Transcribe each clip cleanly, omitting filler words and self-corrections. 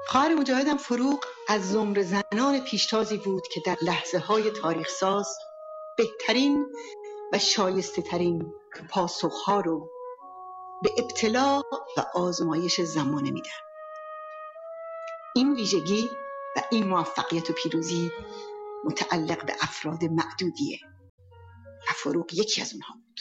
خواهر مجاهدم فروغ از زمره زنان پیشتازی بود که در لحظه‌های تاریخ ساز بهترین و شایسته ترین پاسخها رو به ابتلا و آزمایش زمانه میدن. این ویژگی و این موفقیت و پیروزی متعلق به افراد معدودیه و فروغ یکی از اونها بود.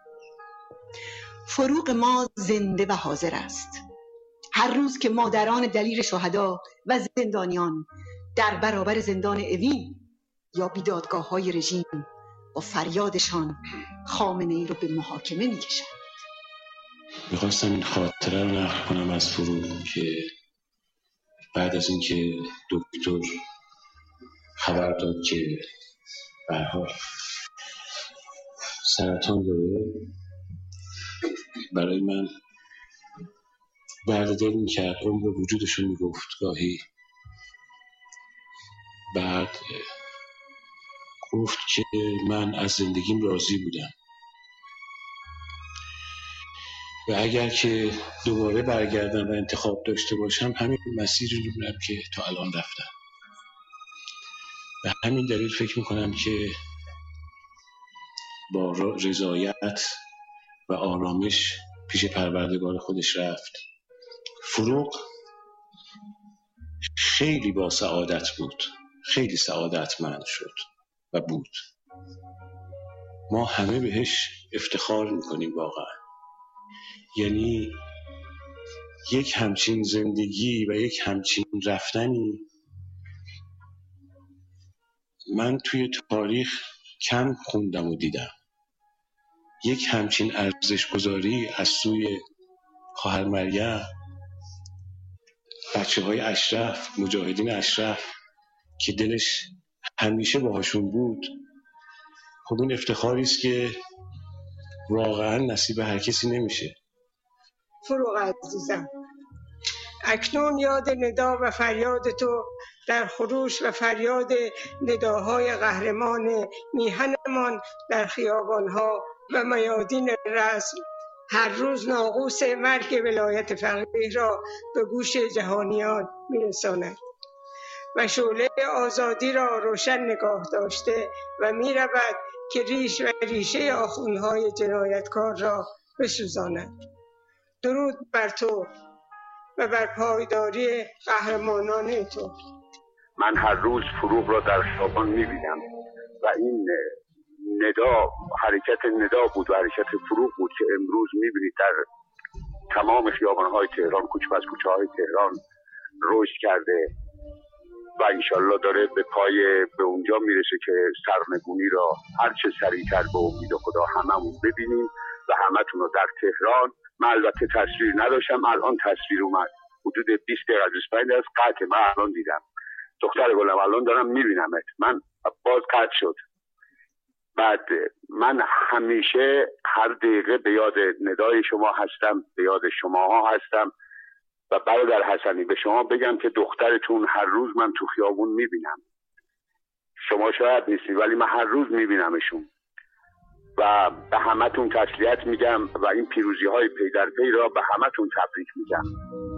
فروغ ما زنده و حاضر است. هر روز که مادران دلیر شهدا و زندانیان در برابر زندان اوین یا بیدادگاه‌های رژیم با فریادشان خامنه‌ای رو به محاکمه می‌کشند. میخواستم این خاطره رو نقل کنم از فروغ که بعد از اینکه دکتر خبر داد که به هر حال سرطان داره، برای من درد دل میکرد، عمر وجودشو میگفت گاهی. بعد گفت که من از زندگیم راضی بودم و اگر که دوباره برگردم و انتخاب داشته باشم همین مسیری رو میرم که تا الان رفتم. به همین دلیل فکر میکنم که با رضایت و آرامش پیش پروردگار خودش رفت. فروغ خیلی با سعادت بود، خیلی سعادتمند شد و بود. ما همه بهش افتخار میکنیم واقعا. یعنی یک همچین زندگی و یک همچین رفتنی من توی تاریخ کم خوندم و دیدم. یک همچین ارزش گذاری از سوی خواهر مریم، بچه‌های اشرف، مجاهدین اشرف که دلش همیشه باهاشون بود، خب این افتخاری است که واقعا نصیب هر کسی نمیشه. فروغ عزیزم، اکنون یاد ندا و فریاد تو در خروش و فریاد نداهای قهرمان میهنمان در خیابانها و میادین رسم هر روز ناقوس مرگ ولایت فقیه را به گوش جهانیان میرساند و شعله آزادی را روشن نگاه داشته و میرود که ریش و ریشه آخوندهای جنایتکار را بسوزاند. درود بر تو و بر پایداری قهرمانان تو. من هر روز فروغ را در خیابان می‌بینم و این ندا حرکت ندا بود و حرکت فروغ بود که امروز می‌بینید در تمام خیابان‌های تهران، کوچه پس کوچه‌های تهران رشد کرده و انشالله داره به اونجا میرسه که سرنگونی را هر چه سریعتر به امید خدا هممون ببینیم و همتون رو در تهران. من البته تصویر نداشتم، الان تصویر اومد، حدود 20 دقیقه 25 دقیقه قطع. من الان دیدم دختر گلم، الان دارم میبینمت. من باز قطع شد. بعد من همیشه هر دقیقه به یاد ندای شما هستم، به یاد شماها هستم و برادر حسنی به شما بگم که دخترتون هر روز من تو خیابون میبینم. شما شاید نیستی ولی من هر روز میبینمشون و به همتون تسلیت میگم و این پیروزی های پی در پی را به همتون تبریک میگم.